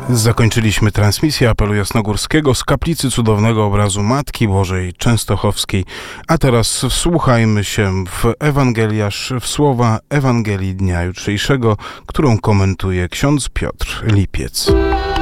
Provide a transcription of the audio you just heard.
Zakończyliśmy transmisję apelu jasnogórskiego z kaplicy cudownego obrazu Matki Bożej Częstochowskiej. A teraz wsłuchajmy się w Ewangeliarz, w słowa Ewangelii dnia jutrzejszego, którą komentuje ksiądz Piotr Lipiec.